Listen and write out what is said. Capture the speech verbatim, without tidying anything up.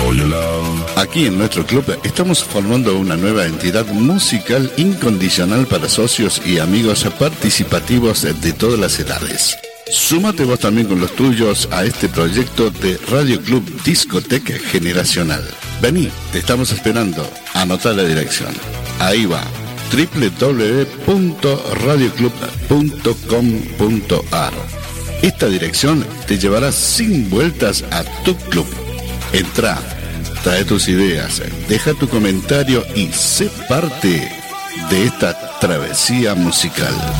Aquí en nuestro club estamos formando una nueva entidad musical incondicional para socios y amigos participativos de todas las edades. Súmate vos también con los tuyos a este proyecto de Radio Club Discoteca Generacional. Vení, te estamos esperando. Anota la dirección. Ahí va. doble u doble u doble u punto radio club punto com punto a r. Esta dirección te llevará sin vueltas a tu club. Entrá, trae tus ideas, deja tu comentario y sé parte de esta travesía musical.